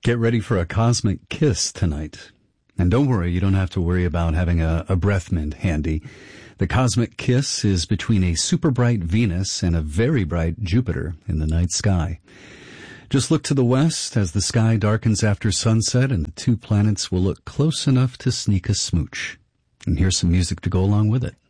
Get ready for a cosmic kiss tonight. And don't worry, you don't have to worry about having a breath mint handy. The cosmic kiss is between a super bright Venus and a very bright Jupiter in the night sky. Just look to the west as the sky darkens after sunset, and the two planets will look close enough to sneak a smooch. And here's some music to go along with it.